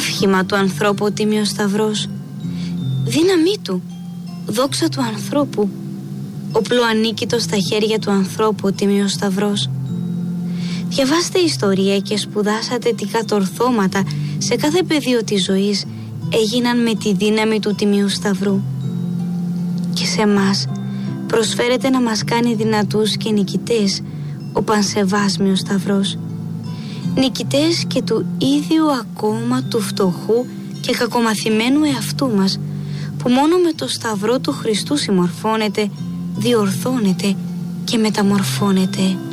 Άφχημα του ανθρώπου ο Τίμιος Σταυρός. Δύναμή του, δόξα του ανθρώπου. Όπλο ανίκητο στα χέρια του ανθρώπου ο Τίμιος Σταυρός. Διαβάστε ιστορία και σπουδάσατε τι κατορθώματα σε κάθε πεδίο της ζωής έγιναν με τη δύναμη του Τιμίου Σταυρού. Και σε μας προσφέρεται να μας κάνει δυνατούς και νικητές ο Πανσεβάσμιος Σταυρός. Νικητές και του ίδιου ακόμα του φτωχού και κακομαθημένου εαυτού μας, που μόνο με το Σταυρό του Χριστού συμμορφώνεται, διορθώνεται και μεταμορφώνεται.